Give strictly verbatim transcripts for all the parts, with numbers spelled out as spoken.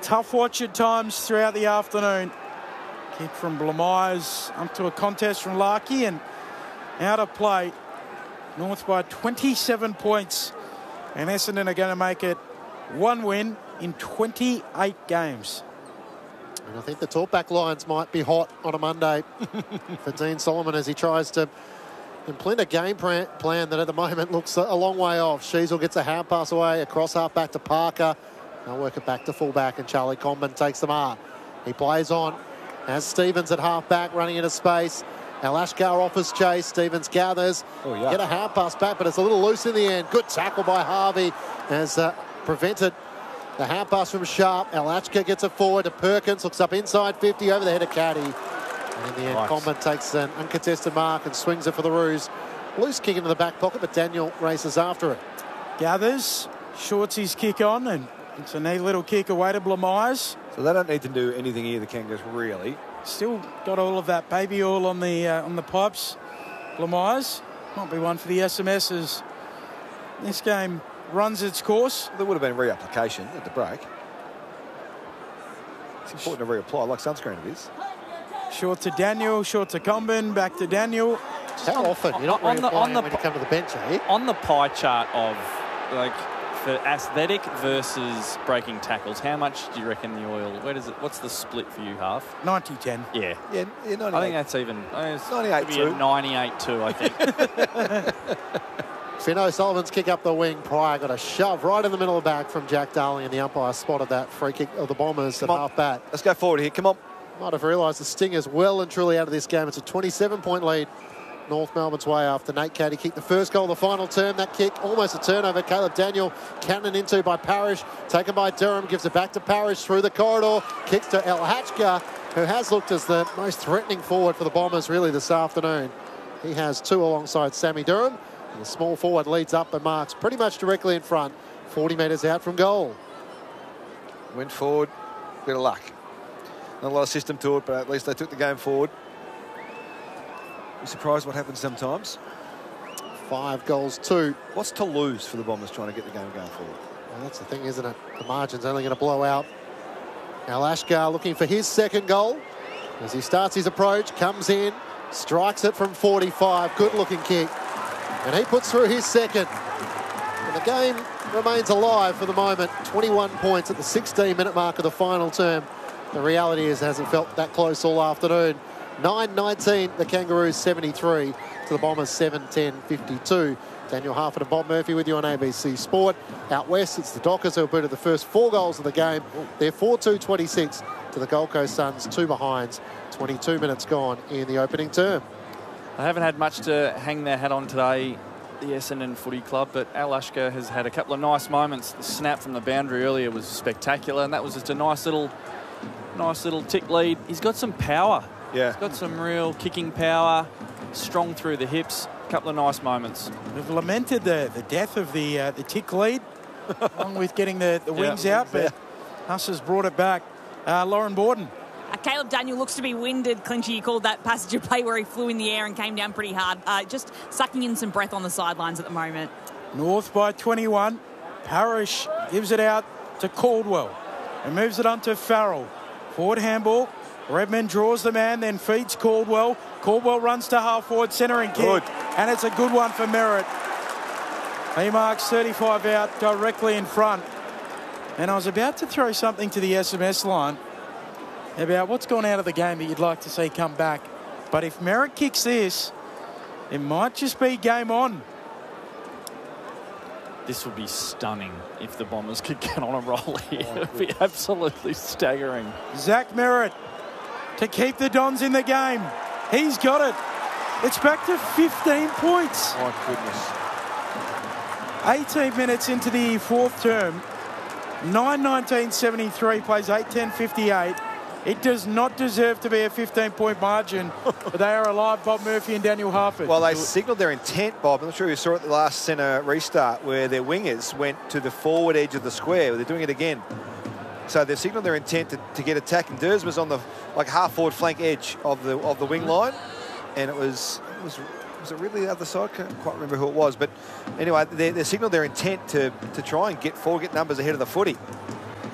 tough watch at times throughout the afternoon. Kick from Blamires up to a contest from Larkey and out of play. North by twenty-seven points. And Essendon are going to make it one win in twenty-eight games. And I think the talkback lines might be hot on a Monday for Dean Solomon as he tries to implement a game plan that at the moment looks a long way off. Sheasel gets a hand pass away, across half back to Parker. They'll work it back to fullback and Charlie Comben takes the mark. He plays on as Stevens at half back running into space. Now Ashgar offers chase. Stevens gathers. Oh, yeah. Get a hand pass back, but it's a little loose in the end. Good tackle by Harvey has uh, prevented the hand pass from Sharp. Alachka gets it forward to Perkins. Looks up inside fifty over the head of Caddy. And in the end, Nice. Comben takes an uncontested mark and swings it for the Roos. Loose kick into the back pocket, but Daniel races after it. Gathers, shorts his kick on, and it's a neat little kick away to Blamires. So they don't need to do anything here, the Kangas, really. Still got all of that baby oil on the uh, on the pipes. Blamires might be one for the S M S as this game runs its course. There would have been reapplication at the break. It's important to reapply, like sunscreen it is. Short to Daniel, short to Comben, back to Daniel. How often? You're not on the- on reapplying the when you come to the bench, eh? On the pie chart of, like, for aesthetic versus breaking tackles, how much do you reckon the oil, where does it, what's the split for you, Half? ninety ten. Yeah. Yeah, yeah I think that's even, uh, it's ninety-eight maybe a two. ninety-eight two, I think. Finn O'Sullivan's kick up the wing. Pryor got a shove right in the middle of the back from Jack Darling, and the umpire spotted that free kick of the Bombers at Come on. half back. Let's go forward here. Come on. Might have realised the Stingers well and truly out of this game. It's a twenty-seven point lead North Melbourne's way after Nate Caddy kicked the first goal of the final term. That kick, almost a turnover. Caleb Daniel cannon into by Parrish. Taken by Durham, gives it back to Parrish through the corridor. Kicks to El Hatchka, who has looked as the most threatening forward for the Bombers really this afternoon. He has two alongside Sammy Durham. And the small forward leads up and marks pretty much directly in front. forty metres out from goal. Went forward. Bit of luck. Not a lot of system to it, but at least they took the game forward. You're surprised what happens sometimes. Five goals, two. What's to lose for the Bombers trying to get the game going forward? Well, that's the thing, isn't it? The margin's only going to blow out. Now Ashgar looking for his second goal. As he starts his approach, comes in, strikes it from forty-five. Good looking kick. And he puts through his second. And the game remains alive for the moment. twenty-one points at the sixteen minute mark of the final term. The reality is it hasn't felt that close all afternoon. nine nineteen, the Kangaroos seventy-three to the Bombers seven ten fifty-two. Daniel Harford and Bob Murphy with you on A B C Sport. Out west, it's the Dockers who have booted the first four goals of the game. They're four two twenty-six to the Gold Coast Suns, two behinds. twenty-two minutes gone in the opening term. They haven't had much to hang their hat on today, the Essendon Footy Club, but Al Ashka has had a couple of nice moments. The snap from the boundary earlier was spectacular, and that was just a nice little, nice little tick lead. He's got some power. Yeah. He's got some real kicking power, strong through the hips. A couple of nice moments. We've lamented the, the death of the uh, the tick lead, along with getting the, the wings Yeah. out, but Huss has brought it back. Uh, Lauren Borden. Uh, Caleb Daniel looks to be winded. Clinchy, you called that passage of play where he flew in the air and came down pretty hard. Uh, just sucking in some breath on the sidelines at the moment. North by twenty-one. Parrish gives it out to Caldwell and moves it on to Farrell. Forward handball. Redmond draws the man, then feeds Caldwell. Caldwell runs to half forward, centering kick. Good. And it's a good one for Merritt. He marks thirty-five out directly in front. And I was about to throw something to the S M S line about what's gone out of the game that you'd like to see come back. But if Merritt kicks this, it might just be game on. This would be stunning if the Bombers could get on a roll here. It would be absolutely staggering. Zach Merritt to keep the Dons in the game. He's got it. It's back to fifteen points. My goodness. eighteen minutes into the fourth term. nine nineteen seventy-three plays eight ten fifty-eight. It does not deserve to be a fifteen point margin, but they are alive, Bob Murphy and Daniel Harford. Well, they signalled their intent, Bob. I'm not sure you saw it at the last centre restart where their wingers went to the forward edge of the square. They're doing it again. So they've signalled their intent to, to get attacking. Durs was on the like half forward flank edge of the of the wing line, and it was it was was it really the other side? I can't quite remember who it was, but anyway, they, they signalled their intent to to try and get forward, get numbers ahead of the footy.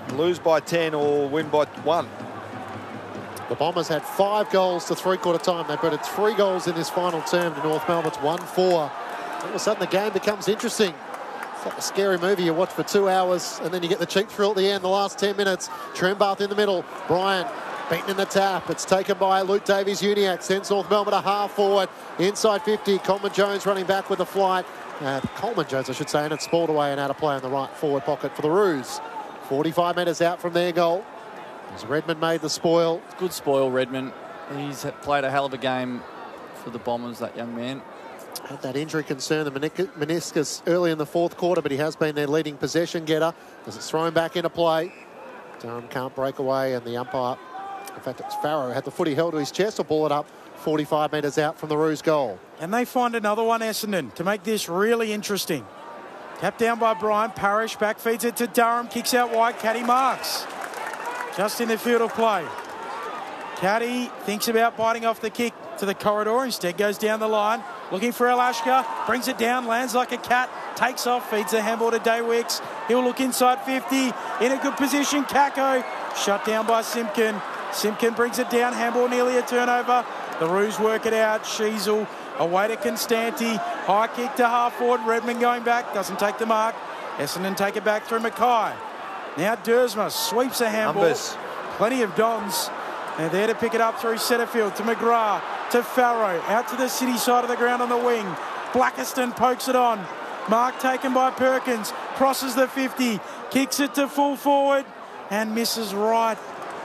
lose by ten or win by one. The Bombers had five goals to three-quarter time. They put three goals in this final term to North Melbourne's one four. All of a sudden, the game becomes interesting. It's like a scary movie you watch for two hours, and then you get the cheap thrill at the end, the last ten minutes. Trembath in the middle. Bryant beaten in the tap. It's taken by Luke Davies-Uniacke. Sends North Melbourne a half forward. Inside fifty. Coleman Jones running back with the flight. Uh, Coleman Jones, I should say, and it's spoiled away and out of play in the right forward pocket for the Roos. forty-five metres out from their goal. As Redmond made the spoil. Good spoil, Redmond. He's played a hell of a game for the Bombers, that young man. Had that injury concern, the meniscus, early in the fourth quarter, but he has been their leading possession getter as it's thrown back into play. Durham can't break away, and the umpire, in fact, it's Farrow, had the footy held to his chest, or ball it up forty-five metres out from the Roos goal. And they find another one, Essendon, to make this really interesting. Tapped down by Brian. Parrish back feeds it to Durham, kicks out wide. Caddy marks. Just in the field of play. Caddy thinks about biting off the kick to the corridor. Instead goes down the line. Looking for Alashka. Brings it down. Lands like a cat. Takes off. Feeds the handball to Daywicks. He'll look inside fifty. In a good position. Kako. Shut down by Simpkin. Simpkin brings it down. Handball nearly a turnover. The Roos work it out. Sheasel away to Constanti. High kick to half forward. Redmond going back. Doesn't take the mark. Essendon take it back through Mackay. Now Dersma sweeps a handball. Numbers. Plenty of Dons. They're there to pick it up through Setterfield to McGrath, to Farrow, out to the city side of the ground on the wing. Blackiston pokes it on. Mark taken by Perkins, crosses the fifty, kicks it to full forward and misses right.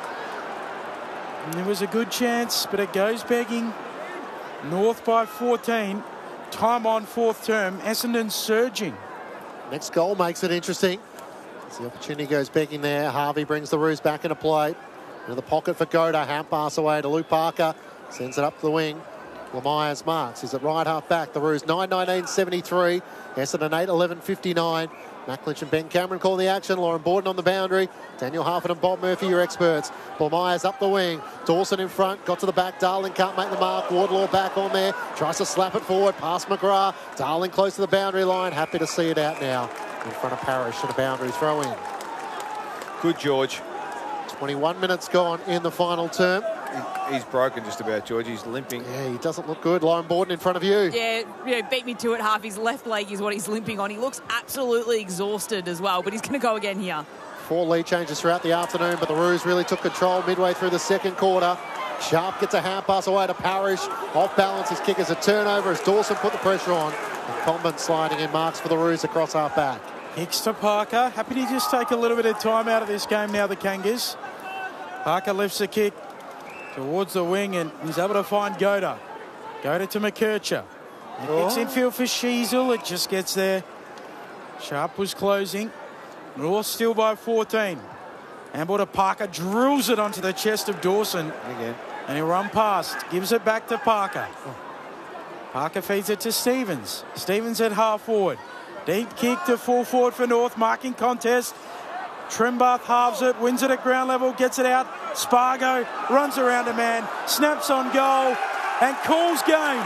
And there was a good chance, but it goes begging. North by fourteen. Time on fourth term. Essendon surging. Next goal makes it interesting. As the opportunity goes begging there, Harvey brings the Roos back into play. Into the pocket for Goda. Hand pass away to Luke Parker. Sends it up the wing. Lemires marks. Is at right half back. The Roos nine nineteen seventy-three. Essendon eight eleven fifty-nine. Mac Lynch and Ben Cameron call the action. Lauren Borden on the boundary. Daniel Harford and Bob Murphy, your experts. Lemires up the wing. Dawson in front. Got to the back. Darling can't make the mark. Wardlaw back on there. Tries to slap it forward. Past McGrath. Darling close to the boundary line. Happy to see it out now. In front of Parrish to the boundary throw in. Good, George. twenty-one minutes gone in the final term. He, he's broken just about, George. He's limping. Yeah, he doesn't look good. Lauren Borden in front of you. Yeah, you know, beat me to it half. His left leg is what he's limping on. He looks absolutely exhausted as well, but he's going to go again here. Four lead changes throughout the afternoon, but the Roos really took control midway through the second quarter. Sharp gets a hand pass away to Parrish. Off balance, his kick is a turnover as Dawson put the pressure on. And Comben sliding in marks for the Roos across half back. Kicks to Parker. Happy to just take a little bit of time out of this game now, the Kangas. Parker lifts the kick towards the wing and he's able to find Goda. Goda to McKercher. Oh. Kicks infield for Sheasel. It just gets there. Sharp was closing. North still by fourteen. Handball to Parker. Drills it onto the chest of Dawson. Again. And he'll run past. Gives it back to Parker. Oh. Parker feeds it to Stevens. Stevens at half forward. Deep kick to full forward for North. Marking contest. Trembath halves it. Wins it at ground level. Gets it out. Spargo runs around a man. Snaps on goal. And calls game.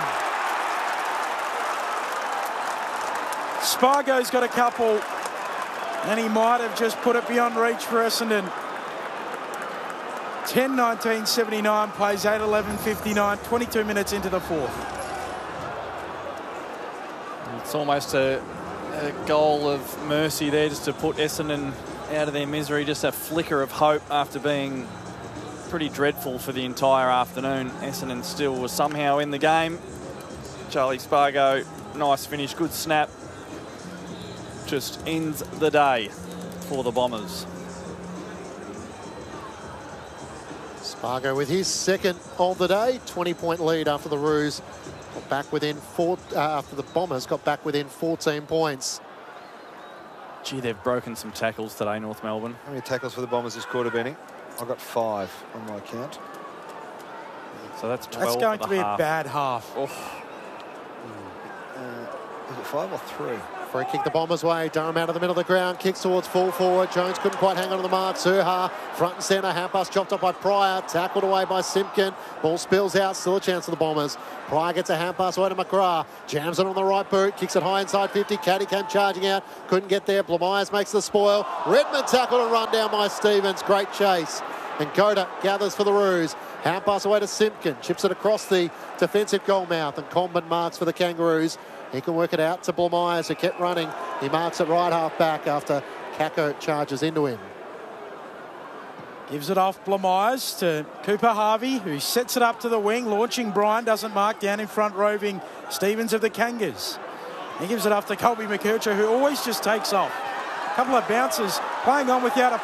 Spargo's got a couple. And he might have just put it beyond reach for Essendon. ten nineteen seventy-nine. Plays eight eleven fifty-nine. twenty-two minutes into the fourth. It's almost a, a goal of mercy there just to put Essendon out of their misery. Just a flicker of hope after being pretty dreadful for the entire afternoon. Essendon still was somehow in the game. Charlie Spargo, nice finish, good snap. Just ends the day for the Bombers. Spargo with his second of the day. twenty point lead after the Roos got back within four, uh, after the Bombers got back within fourteen points. Gee, they've broken some tackles today, North Melbourne. How many tackles for the Bombers this quarter, Benny? I've got five on my account. So that's twelve. That's going for to the be half. a bad half. Oh. Uh, is it five or three? Free kick the Bombers' way. Durham out of the middle of the ground. Kicks towards full forward. Jones couldn't quite hang on to the mark. Surha front and centre. Hampas chopped up by Pryor. Tackled away by Simpkin. Ball spills out. Still a chance for the Bombers. Pryor gets a Hampas away to McGrath. Jams it on the right boot. Kicks it high inside fifty. Caddy came charging out. Couldn't get there. Blamires makes the spoil. Redmond tackled and run down by Stevens. Great chase. And Goda gathers for the Roos. Hampas away to Simpkin. Chips it across the defensive goal mouth. And Comben marks for the Kangaroos. He can work it out to Blamires, who kept running. He marks it right half back after Kako charges into him. Gives it off Blamires to Cooper Harvey, who sets it up to the wing. Launching Bryan, doesn't mark down in front, roving Stevens of the Kangas. He gives it off to Colby McKercher, who always just takes off. A couple of bounces, playing on without a